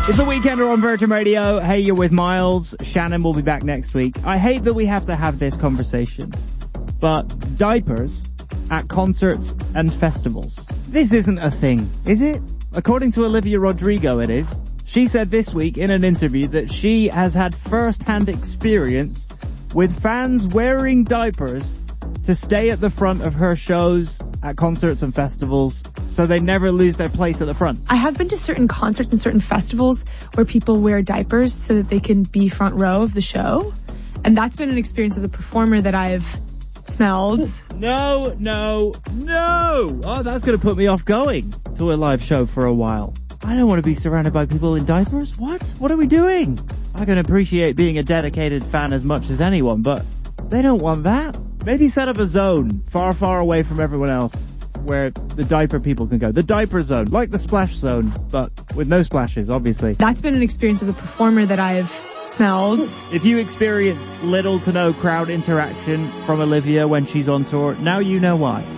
It's the Weekender on Virgin Radio. Hey, you're with Miles. Shannon will be back next week. I hate that we have to have this conversation, but diapers at concerts and festivals. This isn't a thing, is it? According to Olivia Rodrigo, it is. She said this week in an interview that she has had first-hand experience with fans wearing diapers to stay at the front of her shows at concerts and festivals so they never lose their place at the front. I have been to certain concerts and certain festivals where people wear diapers so that they can be front row of the show. And that's been an experience as a performer that I've smelled. No. Oh, that's going to put me off going to a live show for a while. I don't want to be surrounded by people in diapers. What are we doing? I can appreciate being a dedicated fan as much as anyone, but they don't want that. Maybe set up a zone far, far away from everyone else where the diaper people can go. The diaper zone, like the splash zone, but with no splashes, obviously. That's been an experience as a performer that I've smelled. If you experience little to no crowd interaction from Olivia when she's on tour, now you know why.